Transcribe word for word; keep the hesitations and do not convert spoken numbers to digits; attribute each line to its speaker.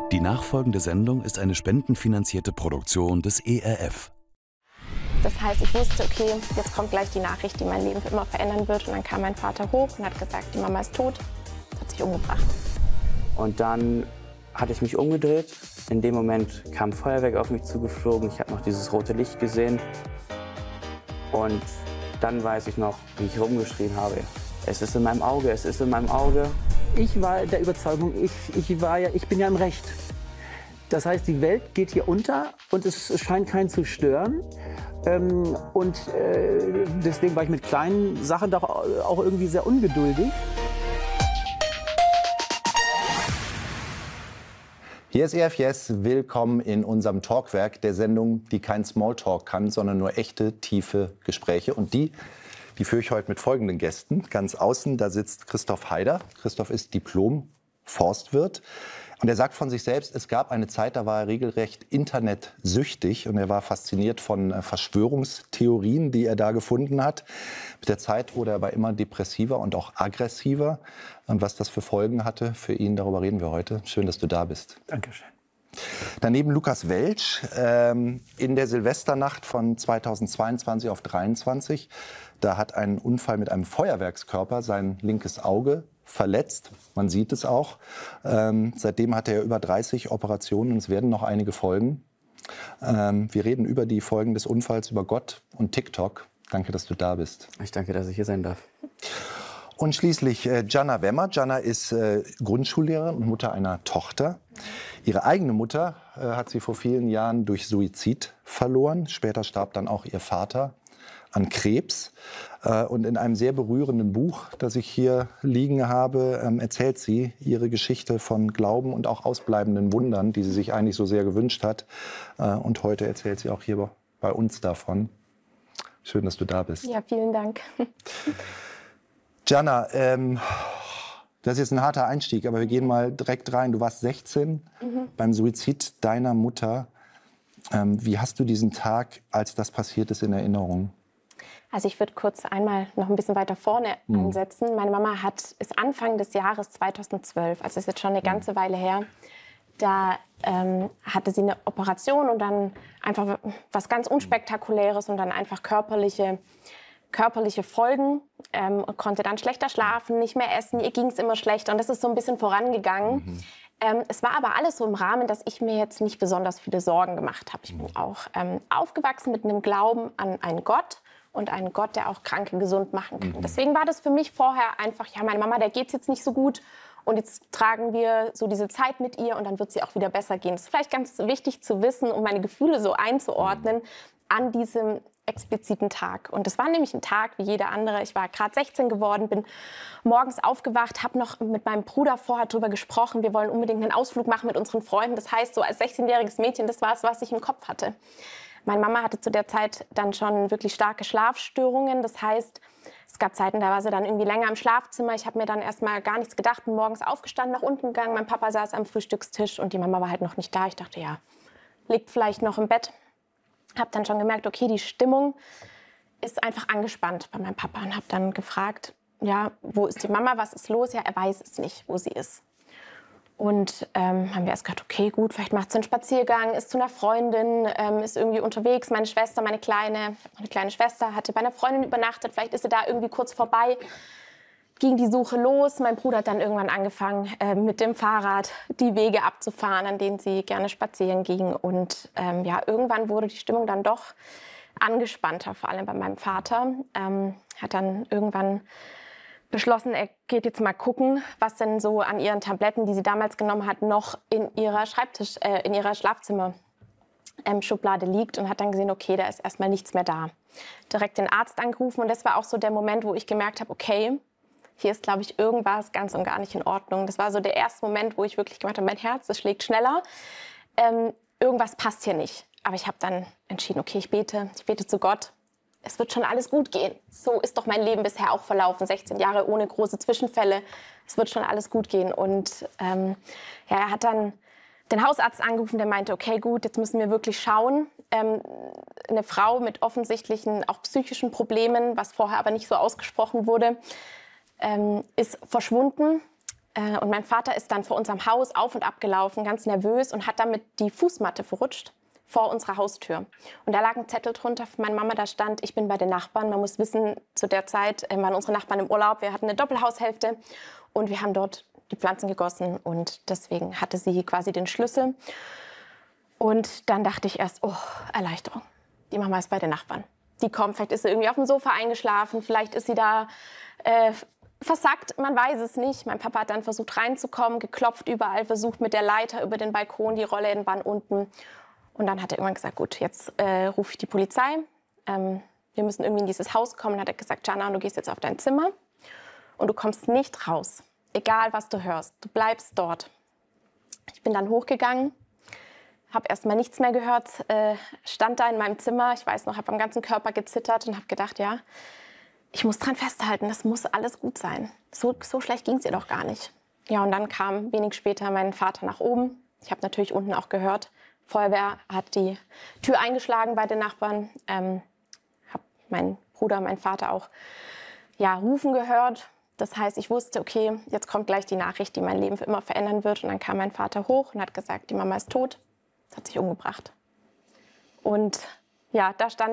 Speaker 1: Die nachfolgende Sendung ist eine spendenfinanzierte Produktion des E R F.
Speaker 2: Das heißt, ich wusste, okay, jetzt kommt gleich die Nachricht, die mein Leben für immer verändern wird. Und dann kam mein Vater hoch und hat gesagt, die Mama ist tot, hat sich umgebracht.
Speaker 3: Und dann hatte ich mich umgedreht. In dem Moment kam Feuerwerk auf mich zugeflogen. Ich habe noch dieses rote Licht gesehen. Und dann weiß ich noch, wie ich rumgeschrien habe. Es ist in meinem Auge, es ist in meinem Auge.
Speaker 4: Ich war der Überzeugung, ich, ich, war ja, ich bin ja im Recht. Das heißt, die Welt geht hier unter und es scheint keinen zu stören. Ähm, und äh, deswegen war ich mit kleinen Sachen doch auch irgendwie sehr ungeduldig.
Speaker 5: Hier ist E R F Yes, willkommen in unserem Talkwerk der Sendung, die kein Smalltalk kann, sondern nur echte, tiefe Gespräche. Und die, die führe ich heute mit folgenden Gästen. Ganz außen, da sitzt Christoph Heider. Christoph ist Diplom-Forstwirt. Und er sagt von sich selbst, es gab eine Zeit, da war er regelrecht internetsüchtig und er war fasziniert von äh, Verschwörungstheorien, die er da gefunden hat. Mit der Zeit wurde er aber immer depressiver und auch aggressiver. Und was das für Folgen hatte für ihn, darüber reden wir heute. Schön, dass du da bist.
Speaker 4: Dankeschön.
Speaker 5: Daneben Lukas Welsch, ähm, in der Silvesternacht von zweitausendzweiundzwanzig auf dreiundzwanzig. Da hat ein Unfall mit einem Feuerwerkskörper sein linkes Auge verletzt. Man sieht es auch. Ähm, seitdem hat er über dreißig Operationen und es werden noch einige folgen. Ähm, wir reden über die Folgen des Unfalls, über Gott und TikTok. Danke, dass du da bist.
Speaker 3: Ich danke, dass ich hier sein darf.
Speaker 5: Und schließlich äh, Jana Wemmer. Jana ist äh, Grundschullehrerin und Mutter einer Tochter. Ihre eigene Mutter äh, hat sie vor vielen Jahren durch Suizid verloren. Später starb dann auch ihr Vater an Krebs. Äh, und in einem sehr berührenden Buch, das ich hier liegen habe, ähm, erzählt sie ihre Geschichte von Glauben und auch ausbleibenden Wundern, die sie sich eigentlich so sehr gewünscht hat. Äh, und heute erzählt sie auch hier bei uns davon. Schön, dass du da bist.
Speaker 2: Ja, vielen Dank.
Speaker 5: Jana, ähm, das ist jetzt ein harter Einstieg, aber wir gehen mal direkt rein. Du warst sechzehn mhm. beim Suizid deiner Mutter. Ähm, wie hast du diesen Tag, als das passiert ist, in Erinnerung?
Speaker 2: Also ich würde kurz einmal noch ein bisschen weiter vorne mhm. ansetzen. Meine Mama hat, ist Anfang des Jahres zweitausendzwölf, also ist jetzt schon eine ganze mhm. Weile her, da ähm, hatte sie eine Operation und dann einfach was ganz Unspektakuläres und dann einfach körperliche, körperliche Folgen. Ähm, konnte dann schlechter schlafen, nicht mehr essen, ihr ging es immer schlechter und das ist so ein bisschen vorangegangen. Mhm. Ähm, es war aber alles so im Rahmen, dass ich mir jetzt nicht besonders viele Sorgen gemacht habe. Ich bin auch ähm, aufgewachsen mit einem Glauben an einen Gott und einen Gott, der auch Kranke gesund machen kann. Mhm. Deswegen war das für mich vorher einfach, ja, meine Mama, der geht's jetzt nicht so gut und jetzt tragen wir so diese Zeit mit ihr und dann wird sie auch wieder besser gehen. Das ist vielleicht ganz wichtig zu wissen, um meine Gefühle so einzuordnen an diesem expliziten Tag. Und das war nämlich ein Tag wie jeder andere. Ich war gerade sechzehn geworden, bin morgens aufgewacht, habe noch mit meinem Bruder vorher drüber gesprochen, wir wollen unbedingt einen Ausflug machen mit unseren Freunden. Das heißt, so als sechzehnjähriges Mädchen, das war es, was ich im Kopf hatte. Meine Mama hatte zu der Zeit dann schon wirklich starke Schlafstörungen. Das heißt, es gab Zeiten, da war sie dann irgendwie länger im Schlafzimmer. Ich habe mir dann erstmal gar nichts gedacht, bin morgens aufgestanden, nach unten gegangen. Mein Papa saß am Frühstückstisch und die Mama war halt noch nicht da. Ich dachte, ja, liegt vielleicht noch im Bett. Habe dann schon gemerkt, okay, die Stimmung ist einfach angespannt bei meinem Papa. Und habe dann gefragt, ja, wo ist die Mama, was ist los? Ja, er weiß es nicht, wo sie ist. Und ähm, haben wir erst gedacht, okay, gut, vielleicht macht sie einen Spaziergang, ist zu einer Freundin, ähm, ist irgendwie unterwegs. Meine Schwester, meine kleine, meine kleine Schwester hatte bei einer Freundin übernachtet. Vielleicht ist sie da irgendwie kurz vorbei. Ging die Suche los. Mein Bruder hat dann irgendwann angefangen, äh, mit dem Fahrrad die Wege abzufahren, an denen sie gerne spazieren ging. Und ähm, ja, irgendwann wurde die Stimmung dann doch angespannter, vor allem bei meinem Vater. Ähm, hat dann irgendwann beschlossen, er geht jetzt mal gucken, was denn so an ihren Tabletten, die sie damals genommen hat, noch in ihrer Schreibtisch, äh, in ihrer Schlafzimmer-Schublade ähm, liegt und hat dann gesehen, okay, da ist erstmal nichts mehr da. Direkt den Arzt angerufen und das war auch so der Moment, wo ich gemerkt habe, okay, hier ist, glaube ich, irgendwas ganz und gar nicht in Ordnung. Das war so der erste Moment, wo ich wirklich gemerkt habe, mein Herz, das schlägt schneller. Ähm, irgendwas passt hier nicht. Aber ich habe dann entschieden, okay, ich bete, ich bete zu Gott. Es wird schon alles gut gehen. So ist doch mein Leben bisher auch verlaufen. sechzehn Jahre ohne große Zwischenfälle. Es wird schon alles gut gehen. Und ähm, ja, er hat dann den Hausarzt angerufen, der meinte, okay, gut, jetzt müssen wir wirklich schauen. Ähm, eine Frau mit offensichtlichen, auch psychischen Problemen, was vorher aber nicht so ausgesprochen wurde, ähm, ist verschwunden. Äh, und mein Vater ist dann vor unserem Haus auf und ab gelaufen, ganz nervös, und hat damit die Fußmatte verrutscht vor unserer Haustür. Und da lag ein Zettel drunter für meine Mama, da stand: Ich bin bei den Nachbarn. Man muss wissen, zu der Zeit äh, waren unsere Nachbarn im Urlaub. Wir hatten eine Doppelhaushälfte und wir haben dort die Pflanzen gegossen. Und deswegen hatte sie quasi den Schlüssel. Und dann dachte ich erst, oh, Erleichterung. Die Mama ist bei den Nachbarn. Die kommt, vielleicht ist sie irgendwie auf dem Sofa eingeschlafen, vielleicht ist sie da äh, versackt, man weiß es nicht. Mein Papa hat dann versucht reinzukommen, geklopft überall, versucht mit der Leiter über den Balkon, die Rollläden waren unten. Und dann hat er irgendwann gesagt, gut, jetzt äh, rufe ich die Polizei. Ähm, wir müssen irgendwie in dieses Haus kommen. Dann hat er gesagt, Jana, du gehst jetzt auf dein Zimmer und du kommst nicht raus. Egal, was du hörst, du bleibst dort. Ich bin dann hochgegangen, habe erst mal nichts mehr gehört, äh, stand da in meinem Zimmer. Ich weiß noch, habe am ganzen Körper gezittert und habe gedacht, ja, ich muss dran festhalten, das muss alles gut sein. So, so schlecht ging es ihr doch gar nicht. Ja, und dann kam wenig später mein Vater nach oben. Ich habe natürlich unten auch gehört, Feuerwehr hat die Tür eingeschlagen bei den Nachbarn. Ähm, habe meinen Bruder, meinen Vater auch ja, rufen gehört. Das heißt, ich wusste, okay, jetzt kommt gleich die Nachricht, die mein Leben für immer verändern wird. Und dann kam mein Vater hoch und hat gesagt, die Mama ist tot, hat sich umgebracht. Und ja, da stand